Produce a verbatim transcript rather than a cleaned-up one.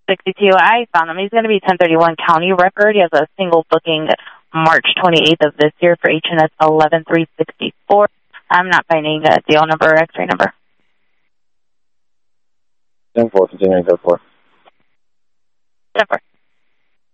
sixty-two. I found him. He's going to be ten thirty-one county record. He has a single booking March twenty-eighth of this year for H N S eleven three sixty-four. I'm not finding a deal number or X-ray number. ten four, continuing ten four. ten four.